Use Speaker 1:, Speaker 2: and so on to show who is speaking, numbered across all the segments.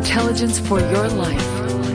Speaker 1: Intelligence for your life.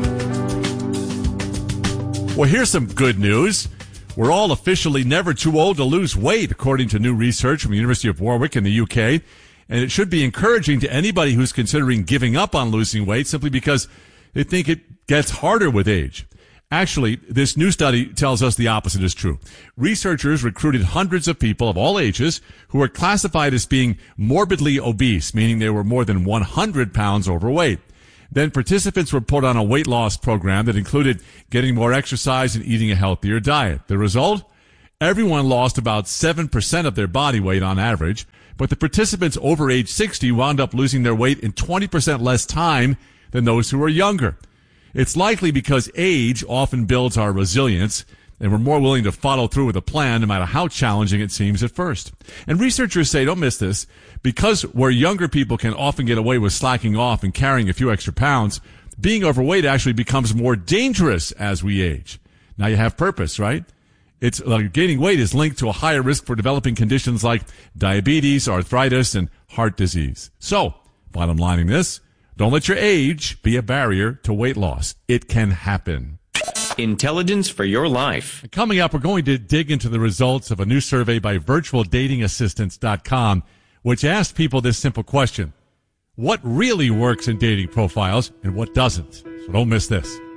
Speaker 2: Well, here's some good news. We're all officially never too old to lose weight, according to new research from the University of Warwick in the UK. And it should be encouraging to anybody who's considering giving up on losing weight simply because they think it gets harder with age. Actually, this new study tells us the opposite is true. Researchers recruited hundreds of people of all ages who were classified as being morbidly obese, meaning they were more than 100 pounds overweight. Then participants were put on a weight loss program that included getting more exercise and eating a healthier diet. The result? Everyone lost about 7% of their body weight on average, but the participants over age 60 wound up losing their weight in 20% less time than those who were younger. It's likely because age often builds our resilience, and we're more willing to follow through with a plan no matter how challenging it seems at first. And researchers say, don't miss this, because where younger people can often get away with slacking off and carrying a few extra pounds, being overweight actually becomes more dangerous as we age. Now you have purpose, right? It's like gaining weight is linked to a higher risk for developing conditions like diabetes, arthritis, and heart disease. So, bottom lining this, don't let your age be a barrier to weight loss. It can happen.
Speaker 3: Intelligence for your life.
Speaker 2: Coming up, we're going to dig into the results of a new survey by virtualdatingassistants.com, which asked people this simple question: what really works in dating profiles and what doesn't? So don't miss this.